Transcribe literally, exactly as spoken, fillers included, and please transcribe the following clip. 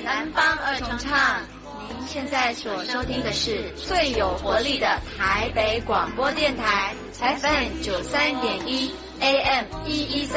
南方二重唱。您现在所收听的是最有活力的台北广播电台 F M 九三点一 A M 一一三。